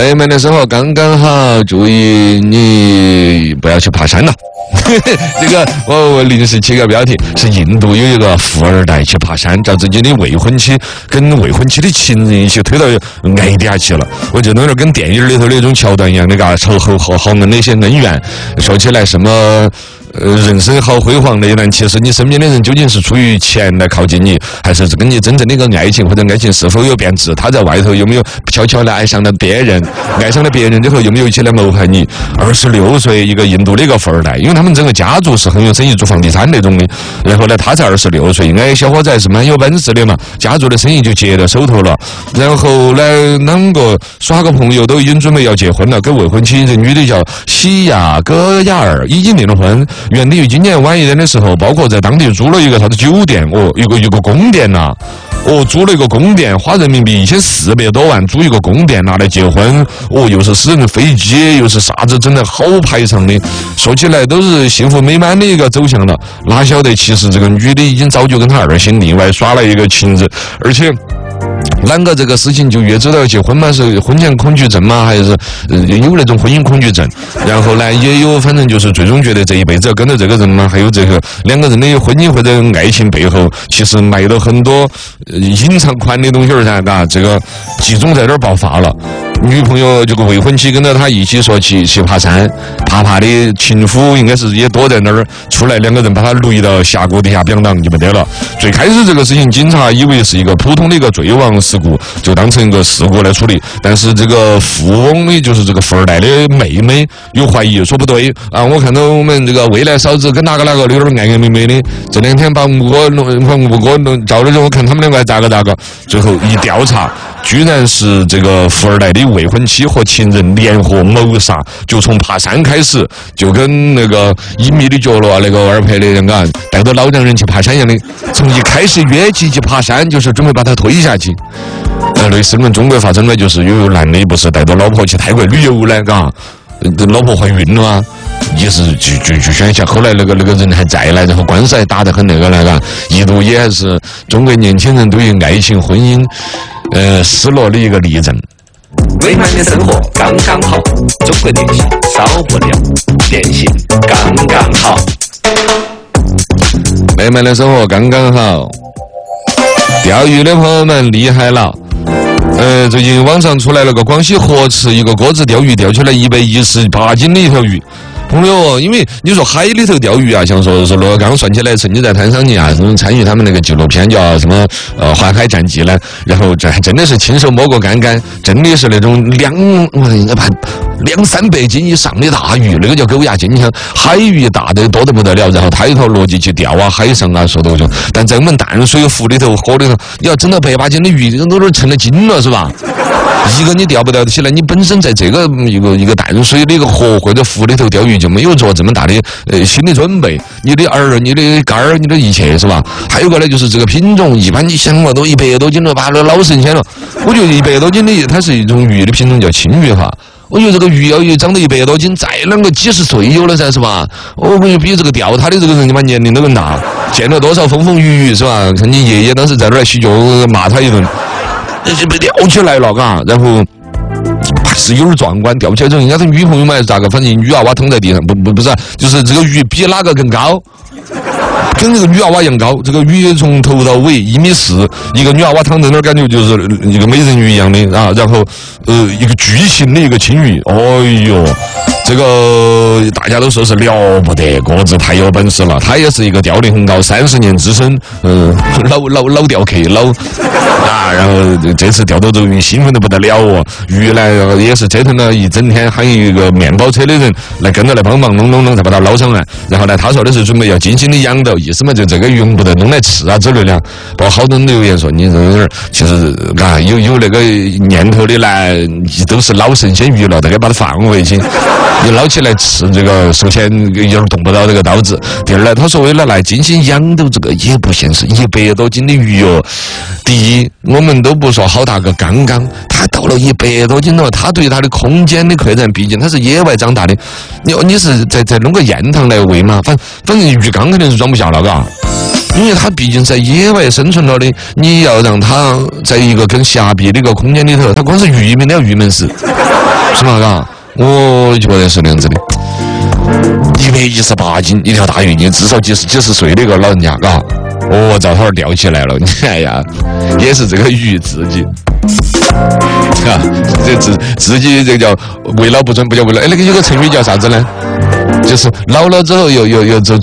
美满的生活刚刚好，注意你不要去爬山了。这个我临时起个标题是印度有一个富二代去爬山，找自己的未婚妻跟未婚妻的情人一起推到崖底下去了。我觉得有点跟电影里头那种桥段一样，那个仇后豪门那些恩怨，说起来什么。人生好辉煌的，但其实你身边的人究竟是出于钱来靠近你，还是跟你真正的一个爱情或者爱情是否有变质？他在外头有没有悄悄的爱上了别人？爱上了别人之后有没有一起来谋害你？26岁一个印度的一个富二代，因为他们整个家族是很有生意，做房地产那种的。然后呢，他才26岁，哎，小伙子还是蛮有本事的嘛，家族的生意就接到手头了。然后呢，两个耍个朋友都已经准备要结婚了，跟未婚妻这女的叫西亚戈亚尔已经订了婚。原定于今年晚一点的时候，包括在当地租了一个啥子酒店，一个宫殿呐、租了一个宫殿，花人民币1400多万租一个宫殿拿来结婚，又是私人飞机，又是啥子，真的好排场的。说起来都是幸福美满的一个走向了，哪晓得其实这个女的已经早就跟他二心另外耍了一个情人，而且。啷个这个事情就越知道结婚嘛，是婚前恐惧症吗？还是有那种婚姻恐惧症？然后呢，也有反正就是最终觉得这一辈子要跟着这个人嘛，还有这个两个人的婚姻或者爱情背后，其实埋了很多隐藏款的东西儿噻，嘎，这个集中在这儿爆发了。女朋友这个未婚妻跟着他一起说去爬山，爬的情夫应该是也躲在那儿，出来两个人把他捋到峡谷底下表当就没得了。最开始这个事情，警察以为是一个普通的一个坠亡事故，就当成一个事故来处理。但是这个富翁的，就是这个富二代的妹妹，有怀疑说不对啊，我看到我们这个未来嫂子跟哪个有点暧暧昧昧的，这2天把我照了之后，我看他们两个还咋个，最后一调查，居然是这个富二代的未婚妻和情人联合谋杀，就从爬山开始，就跟那个隐秘的角落啊，那个二拍的人啊，带着老丈人去爬山一样的，从一开始约起去爬山，就是准备把他推下去。类似我们中国发生的就是有男的不是带着老婆去泰国旅游呢，嘎，老婆怀孕了啊，也是就选一下，后来那个人还在来，然后官司还打得很那个来，嘎，一度也还是中国年轻人对于爱情婚姻失落的一个例证。 美满的生活刚刚好，中国电信少不了，电信刚刚好。 美满的生活刚刚好。钓鱼的朋友们厉害了，最近网上出来了个广西河池一个鸽子钓鱼钓起来118斤的一条鱼。朋友，因为你说海里头钓鱼啊，像说是罗刚算起来，曾经在滩上你啊，参与他们那个纪录片叫什么环海战记呢，然后这还真的是亲手摸过杆，真的是那种200-300斤以上的大鱼，那个叫狗牙金枪，海鱼大的多得不得了，然后他一套逻辑去钓啊，海上啊说多就，但在我们淡水湖里头、河里头，你要整到100-8斤的鱼，这都是成了斤了，是吧？一个你钓不钓得起来，你本身在这个一个淡水的一个河或者湖里头钓鱼，就没有做这么大的心理准备，你的饵、你的竿儿、你的一切，是吧？还有个呢，就是这个品种，一般你想嘛，都100多斤了，把那老神仙了。我觉得100多斤的，它是一种鱼的品种叫青鱼哈。我觉得这个鱼要长到100多斤，再啷个几十岁有了噻，是吧？我感觉比这个钓它的这个人他妈年龄都更大，见了多少风风雨雨，是吧？看你爷爷当时在那儿洗脚骂他一顿。就被吊起来了，嘎，然后还是有点壮观。吊起来之后，人家的女朋友嘛，还是咋个？反正女娃娃躺在地上，不是，就是这个鱼比哪个更高，跟那个女娃娃一样高。这个鱼从头到尾1.4米，一个女娃娃躺在那儿，感觉就是一个美人鱼一样的啊。然后一个巨型的一个青鱼，哦哟。这个大家都说是了不得，鸽子太有本事了。他也是一个钓龄很高，30年资深，老钓客啊。然后这次钓到这个鱼，兴奋得不得了哦。鱼呢也是折腾了一整天，喊一个面包车的人来跟着来帮忙弄，才把它捞上来。然后呢，他说的是准备要精心的养到，意思嘛就这个鱼不得弄来吃啊之类的。包括好多人留言说，你这有点其实啊有那个念头的呢，都是老神仙鱼了，大概把它放回去。你捞起来吃，这个首先有点动不到这个刀子。第二呢，他说为了来精心养到这个也不现实，100多斤的鱼哦。第一，我们都不说好大个缸，他到了100多斤了，他对他的空间的扩展，毕竟他是野外长大的。你是再弄个堰塘来喂嘛？反正鱼缸肯定是装不下了，嘎。因为它毕竟在野外生存了的，你要让它在一个更狭闭的一个空间里头，它光是鱼门都要鱼门式。 是嘛？嘎，我觉得是那样子的。118斤一条大鱼，你至少几十岁那个老人家，嘎，照他吊起来了，哎呀，也是这个鱼自己。啊，这自己这个叫为老不尊，不叫为老。哎，那个有个成语叫啥子呢？就是老了之后又